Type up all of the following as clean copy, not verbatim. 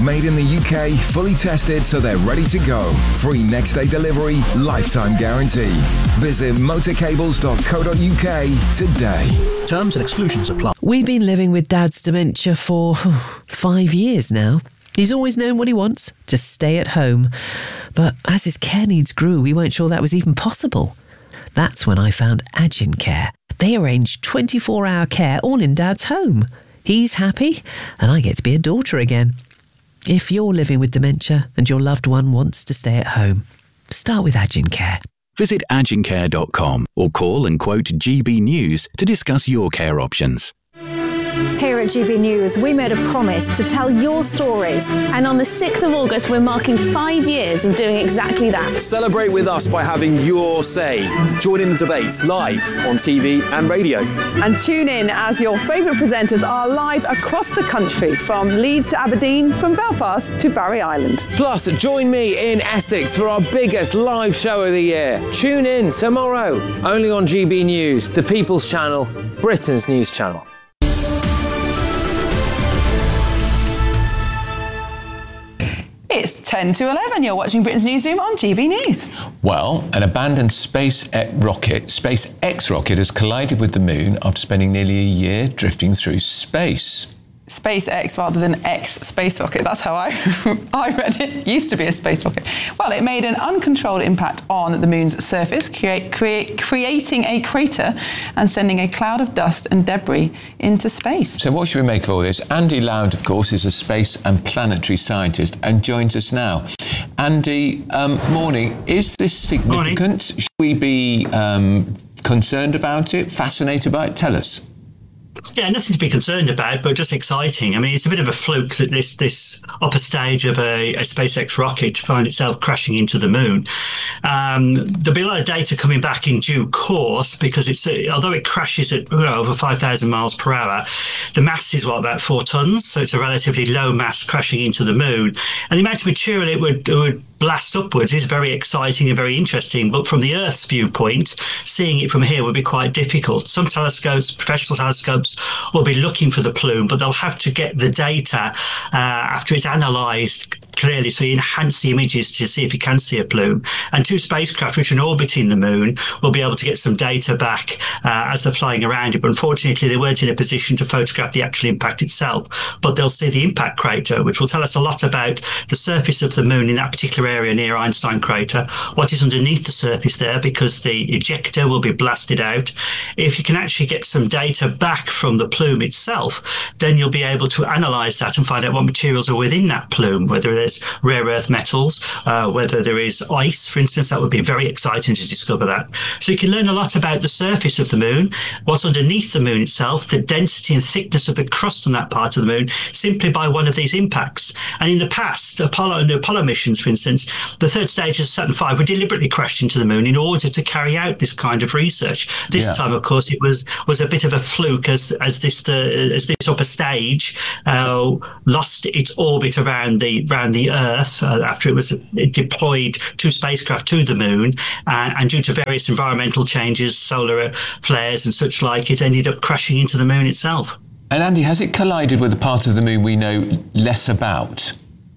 Made in the UK, fully tested so they're ready to go. Free next day delivery, lifetime guarantee. Visit motorcables.co.uk today. Terms and exclusions apply. We've been living with Dad's dementia for 5 years now. He's always known what he wants, to stay at home. But as his care needs grew, we weren't sure that was even possible. That's when I found Agincare. They arrange 24-hour care all in Dad's home. He's happy, and I get to be a daughter again. If you're living with dementia and your loved one wants to stay at home, start with Agincare. Visit agincare.com or call and quote GB News to discuss your care options. Here at GB News, we made a promise to tell your stories. And on the 6th of August, we're marking 5 years of doing exactly that. Celebrate with us by having your say. Join in the debates live on TV and radio. And tune in as your favourite presenters are live across the country, from Leeds to Aberdeen, from Belfast to Barry Island. Plus, join me in Essex for our biggest live show of the year. Tune in tomorrow, only on GB News, the People's Channel, Britain's news channel. It's 10 to 11. You're watching Britain's Newsroom on GB News. Well, an abandoned SpaceX rocket has collided with the moon after spending nearly a year drifting through space. SpaceX rather than X space rocket. That's how I read it. Used to be a space rocket. Well, it made an uncontrolled impact on the moon's surface, creating a crater and sending a cloud of dust and debris into space. So what should we make of all this? Andy Loud, of course, is a space and planetary scientist and joins us now. Andy, morning. Is this significant? Morning. Should we be concerned about it, fascinated by it? Tell us. Yeah, nothing to be concerned about, but just exciting. I mean, it's a bit of a fluke that this upper stage of a SpaceX rocket find itself crashing into the moon. There'll be a lot of data coming back in due course, because although it crashes at over 5,000 miles per hour, the mass is about 4 tons, so it's a relatively low mass crashing into the moon. And the amount of material it would blast upwards is very exciting and very interesting, but from the Earth's viewpoint, seeing it from here would be quite difficult. Some telescopes, professional telescopes, will be looking for the plume, but they'll have to get the data after it's analysed clearly, so you enhance the images to see if you can see a plume. And 2 spacecraft which are orbiting the moon will be able to get some data back as they're flying around it. But unfortunately, they weren't in a position to photograph the actual impact itself. But they'll see the impact crater, which will tell us a lot about the surface of the moon in that particular area near Einstein crater, what is underneath the surface there, because the ejector will be blasted out. If you can actually get some data back from the plume itself, then you'll be able to analyse that and find out what materials are within that plume, whether there's rare earth metals, whether there is ice, for instance. That would be very exciting to discover that. So you can learn a lot about the surface of the moon, what's underneath the moon itself, the density and thickness of the crust on that part of the moon, simply by one of these impacts. And in the past, the Apollo missions, for instance, the third stage of Saturn V were deliberately crashed into the moon in order to carry out this kind of research. This time, of course, it was a bit of a fluke as this upper stage lost its orbit around the Earth after it deployed 2 spacecraft to the moon, and due to various environmental changes, solar flares and such like, it ended up crashing into the moon itself. And Andy, has it collided with a part of the moon we know less about?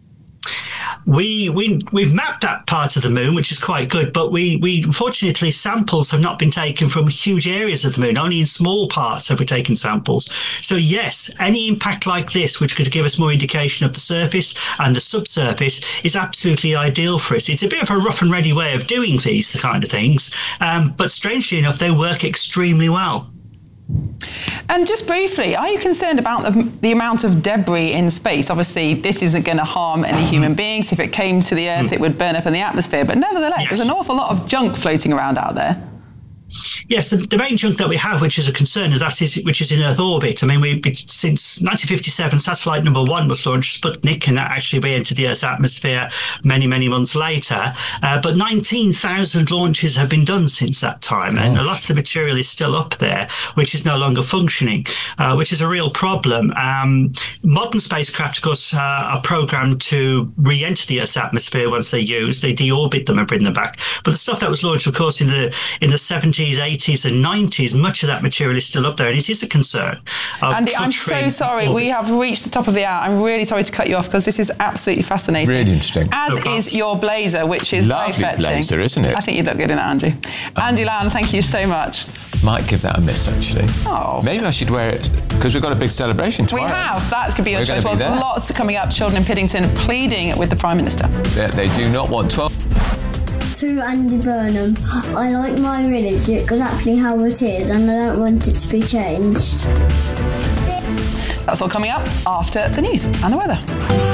We've mapped that part of the moon, which is quite good, but we unfortunately, samples have not been taken from huge areas of the moon. Only in small parts have we taken samples. So yes, any impact like this, which could give us more indication of the surface and the subsurface, is absolutely ideal for us. It's a bit of a rough and ready way of doing these kind of things, but strangely enough, they work extremely well. And just briefly, are you concerned about the amount of debris in space? Obviously, this isn't going to harm any human beings. If it came to the Earth, it would burn up in the atmosphere. But nevertheless, there's an awful lot of junk floating around out there. Yes, the main junk that we have, which is a concern, which is in Earth orbit. I mean, since 1957, satellite number 1 was launched, Sputnik, and that actually re-entered the Earth's atmosphere many, many months later. But 19,000 launches have been done since that time, and a lot of the material is still up there, which is no longer functioning, which is a real problem. Modern spacecraft, of course, are programmed to re-enter the Earth's atmosphere once they're used. They deorbit them and bring them back. But the stuff that was launched, of course, in the 70s 70s, 80s and 90s, much of that material is still up there, and it is a concern. Andy, I'm so sorry. We have reached the top of the hour. I'm really sorry to cut you off because this is absolutely fascinating. Really interesting. As is your blazer, which is lovely very fetching. blazer, isn't it? I think you look good in that, Andrew. Andy Lamb, thank you so much. Might give that a miss, actually. Oh. Maybe I should wear it, because we've got a big celebration tomorrow. We have. That could be your choice. Well, lots coming up. Children in Piddington pleading with the Prime Minister. They do not want 12... To Andy Burnham, I like my village exactly how it is, and I don't want it to be changed. That's all coming up after the news and the weather.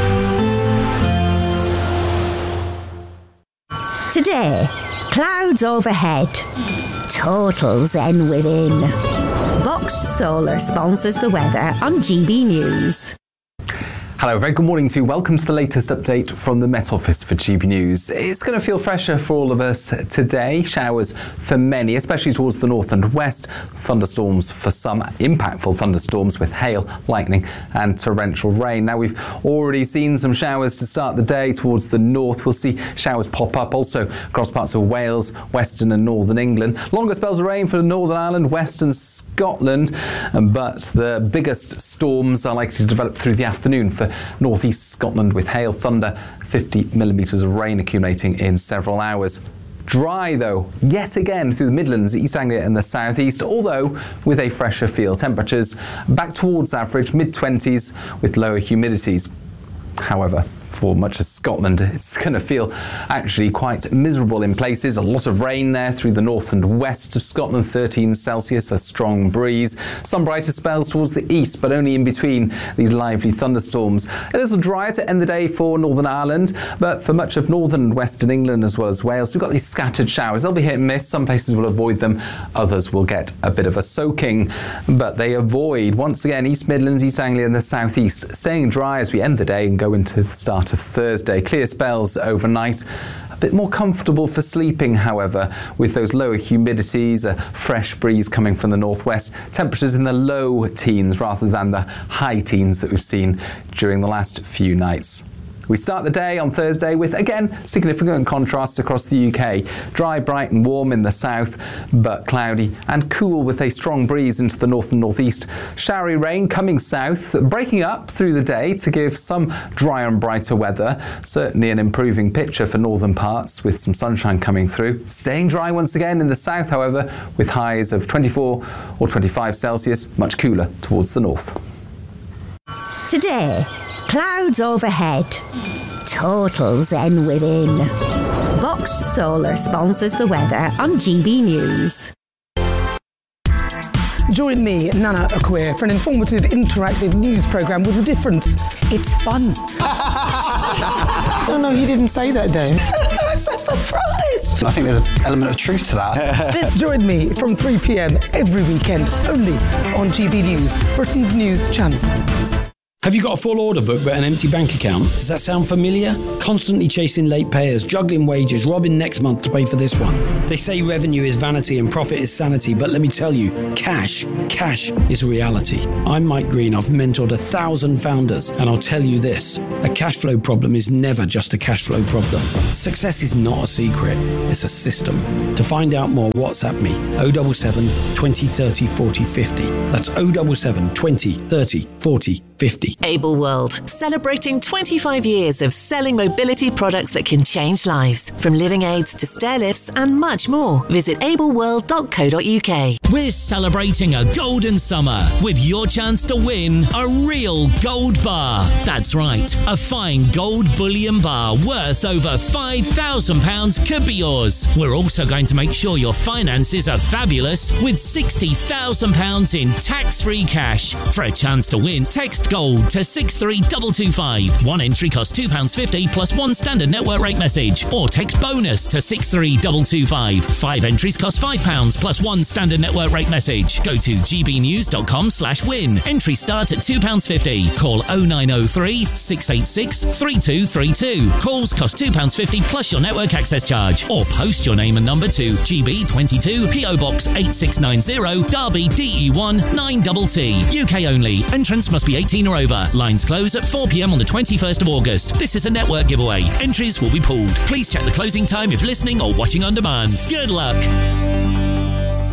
Today, clouds overhead, total zen within. Box Solar sponsors the weather on GB News. Hello, very good morning to you. Welcome to the latest update from the Met Office for GB News. It's going to feel fresher for all of us today. Showers for many, especially towards the north and west. Thunderstorms for some, impactful thunderstorms with hail, lightning and torrential rain. Now, we've already seen some showers to start the day towards the north. We'll see showers pop up also across parts of Wales, western and northern England. Longer spells of rain for Northern Ireland, western Scotland, but the biggest storms are likely to develop through the afternoon for northeast Scotland with hail, thunder, 50 millimetres of rain accumulating in several hours. Dry though, yet again through the Midlands, East Anglia and the southeast, although with a fresher feel. Temperatures back towards average, mid-20s with lower humidities. However, for much of Scotland, it's going to feel actually quite miserable in places. A lot of rain there through the north and west of Scotland, 13 Celsius, a strong breeze. Some brighter spells towards the east, but only in between these lively thunderstorms. A little drier to end the day for Northern Ireland, but for much of northern and western England as well as Wales, we've got these scattered showers. They'll be hit and miss. Some places will avoid them. Others will get a bit of a soaking, but they avoid, once again, East Midlands, East Anglia and the southeast, staying dry as we end the day and go into the start of Thursday. Clear spells overnight. A bit more comfortable for sleeping, however, with those lower humidities, a fresh breeze coming from the northwest. Temperatures in the low teens rather than the high teens that we've seen during the last few nights. We start the day on Thursday with, again, significant contrasts across the UK. Dry, bright and warm in the south, but cloudy and cool with a strong breeze into the north and northeast. Showery rain coming south, breaking up through the day to give some drier and brighter weather. Certainly an improving picture for northern parts with some sunshine coming through. Staying dry once again in the south, however, with highs of 24 or 25 Celsius, much cooler towards the north. Today, clouds overhead, total zen within. Box Solar sponsors the weather on GB News. Join me, Nana Akwe, for an informative, interactive news programme with a difference. It's fun. No, he didn't say that, Dave. I'm so surprised. I think there's an element of truth to that. Join me from 3 p.m. every weekend, only on GB News, Britain's news channel. Have you got a full order book but an empty bank account? Does that sound familiar? Constantly chasing late payers, juggling wages, robbing next month to pay for this one. They say revenue is vanity and profit is sanity, but let me tell you, cash is reality. I'm Mike Green. I've mentored 1,000 founders, and I'll tell you this, a cash flow problem is never just a cash flow problem. Success is not a secret, it's a system. To find out more, WhatsApp me, 077 20 30 40 50. That's 077 20 30 40 50. Able World, celebrating 25 years of selling mobility products that can change lives. From living aids to stair lifts and much more. Visit ableworld.co.uk. We're celebrating a golden summer with your chance to win a real gold bar. That's right, a fine gold bullion bar worth over £5,000 could be yours. We're also going to make sure your finances are fabulous with £60,000 in tax-free cash. For a chance to win, text GOLD to 63225. One entry costs £2.50 plus one standard network rate message. Or text BONUS to 63225. 5 entries cost £5 plus one standard network rate message. Go to gbnews.com/win. Entry start at £2.50. Call 0903 686 3232. Calls cost £2.50 plus your network access charge. Or post your name and number to GB22 PO Box 8690 Derby DE1 9TT. UK only. Entrance must be 18 or over. Lines close at 4 p.m. on the 21st of August. This is a network giveaway. Entries will be pulled. Please check the closing time if listening or watching on demand. Good luck.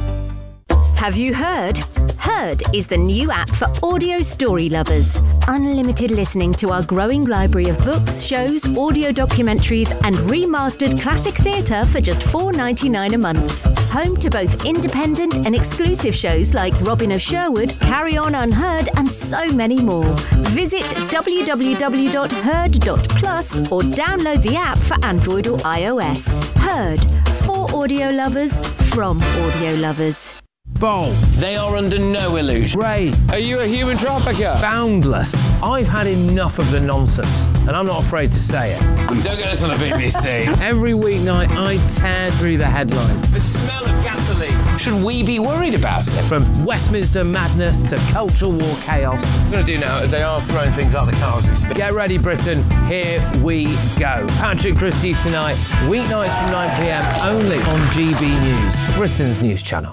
Have you heard? Heard is the new app for audio story lovers. Unlimited listening to our growing library of books, shows, audio documentaries, and remastered classic theatre for just $4.99 a month. Home to both independent and exclusive shows like Robin of Sherwood, Carry On Unheard, and so many more. Visit www.heard.plus or download the app for Android or iOS. Heard, for audio lovers, from audio lovers. Bold. They are under no illusion. Ray, are you a human trafficker? Boundless. I've had enough of the nonsense, and I'm not afraid to say it. Don't get us on the BBC. Every weeknight, I tear through the headlines. The smell of gasoline. Should we be worried about it? From Westminster madness to cultural war chaos. What I'm going to do now is they are throwing things out the car as we speak. Get ready, Britain. Here we go. Patrick Christie tonight, weeknights from 9 p.m. only on GB News, Britain's news channel.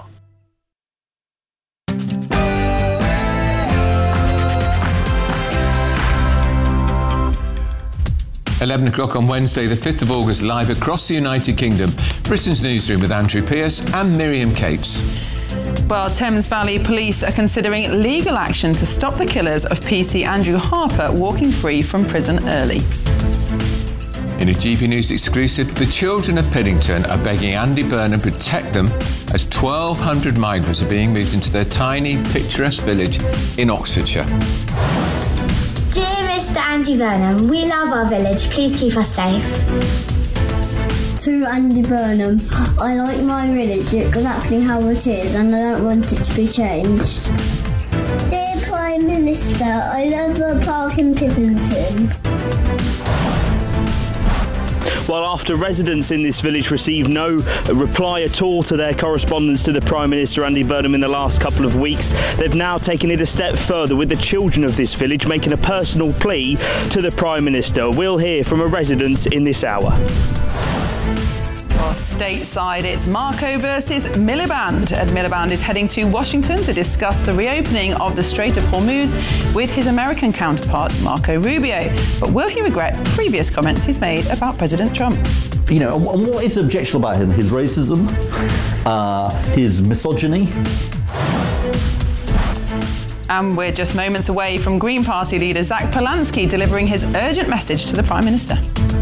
11 o'clock on Wednesday, the 5th of August, live across the United Kingdom. Britain's Newsroom with Andrew Pearce and Miriam Cates. Well, Thames Valley Police are considering legal action to stop the killers of PC Andrew Harper walking free from prison early. In a GB News exclusive, the children of Piddington are begging Andy Burnham to protect them as 1,200 migrants are being moved into their tiny, picturesque village in Oxfordshire. Dear Mr. Andy Burnham, we love our village. Please keep us safe. To Andy Burnham, I like my village exactly how it is and I don't want it to be changed. Dear Prime Minister, I love our park in Piddington. Well, after residents in this village received no reply at all to their correspondence to the Prime Minister Andy Burnham in the last couple of weeks, they've now taken it a step further with the children of this village making a personal plea to the Prime Minister. We'll hear from a resident in this hour. Well, stateside, it's Marco versus Miliband. Ed Miliband is heading to Washington to discuss the reopening of the Strait of Hormuz with his American counterpart, Marco Rubio. But will he regret previous comments he's made about President Trump? You know, and what is objectionable about him? His racism, his misogyny. And we're just moments away from Green Party leader Zach Polanski delivering his urgent message to the Prime Minister.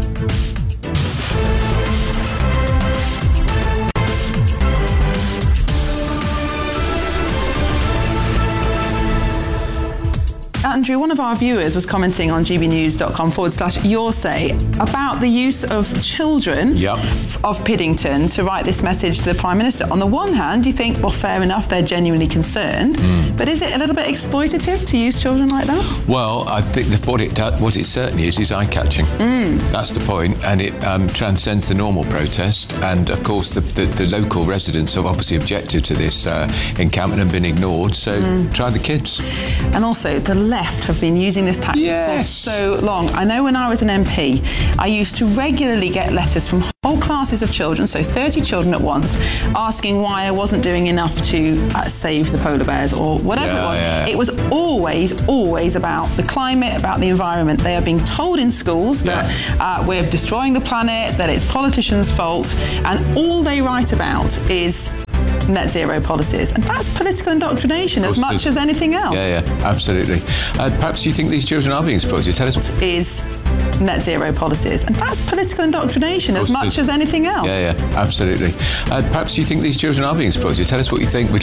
Andrew, one of our viewers was commenting on gbnews.com/yoursay about the use of children of Piddington to write this message to the Prime Minister. On the one hand, you think, well, fair enough, they're genuinely concerned. But is it a little bit exploitative to use children like that? Well, I think what it certainly is eye-catching. That's the point, and it transcends the normal protest. And, of course, the local residents have obviously objected to this encampment and been ignored, so try the kids. And also, the left have been using this tactic for so long. I know when I was an MP, I used to regularly get letters from whole classes of children, so 30 children at once, asking why I wasn't doing enough to save the polar bears or whatever it was. It was always about the climate, about the environment. They are being told in schools that we're destroying the planet, that it's politicians' fault, and all they write about is net zero policies. And that's political indoctrination as much as anything else. Yeah, absolutely. Perhaps you think these children are being exploited. Tell us what is net zero policies. And that's political indoctrination as much as anything else. Yeah, absolutely. Perhaps you think these children are being exploited. Tell us what you think.